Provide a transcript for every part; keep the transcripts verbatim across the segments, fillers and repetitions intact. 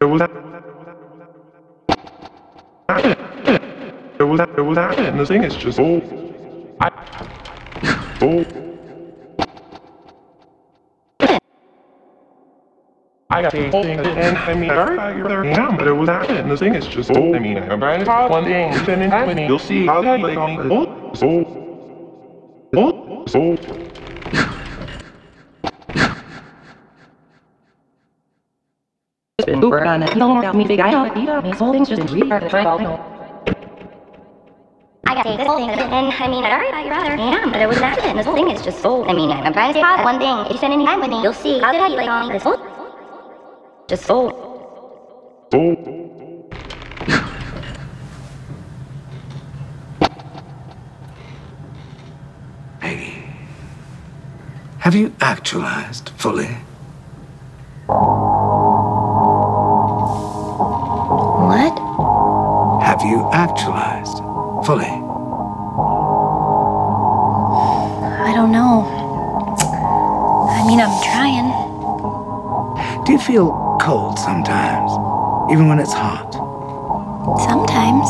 It was that. It was that. It was that. And the thing is just oh, I oh. I got the whole thing, and I mean, sorry about your other hand, but it was that, and the thing is just oh. I mean, I'm trying to talk one thing, spending time with me. You'll see how that like on the oh, so, oh, so. Been Uber on it. You don't got me big. I don't need up. This whole thing's just in retard. Try all know. I got to take this whole thing, and I mean, I'm sorry about your other hand, but it was an accident. This whole thing is just so. I mean, I'm trying to say positive. One thing, if you spend any time with me, you'll see how did I like on this whole. Just so. So. Peggy, have you actualized fully? What? Have you actualized fully? I don't know. I mean, I'm trying. Do you feel cold sometimes, even when it's hot? Sometimes.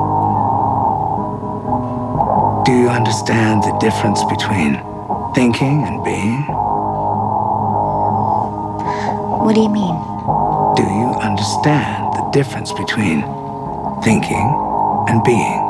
Do you understand the difference between thinking and being? What do you mean? Do you understand the difference between thinking and being?